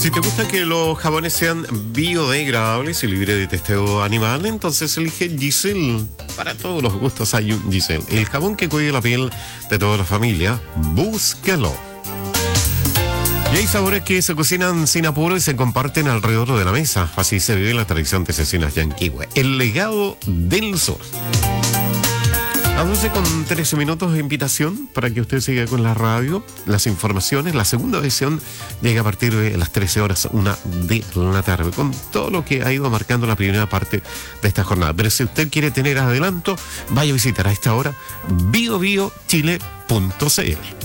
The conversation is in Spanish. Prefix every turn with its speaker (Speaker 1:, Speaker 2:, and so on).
Speaker 1: Si te gusta que los jabones sean biodegradables y libres de testeo animal, entonces elige Giselle. Para todos los gustos hay un Giselle, el jabón que cuida la piel de toda la familia. Búsquelo. Y hay sabores que se cocinan sin apuro y se comparten alrededor de la mesa. Así se vive la tradición de Cecinas Yanquihue. El legado del sur. A 12:13, invitación para que usted siga con la radio, las informaciones. La segunda edición llega a partir de las 13 horas, 1 de la tarde, con todo lo que ha ido marcando la primera parte de esta jornada. Pero si usted quiere tener adelanto, vaya a visitar a esta hora biobiochile.cl.